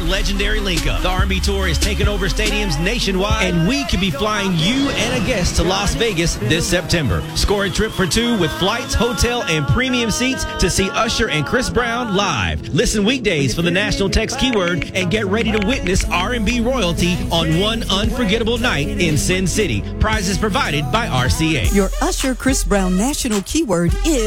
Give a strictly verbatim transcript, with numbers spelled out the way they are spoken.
legendary link-up. The R and B Tour is taking over stadiums nationwide, and we could be flying you and a guest to Las Vegas this September. Score a trip for two with flights, hotel, and premium seats to see Usher and Chris Brown live. Listen weekdays for the national text keyword and get ready to witness R and B royalty on one unforgettable night in Sin City. Prizes provided by R C A. Your Usher Chris Brown national keyword is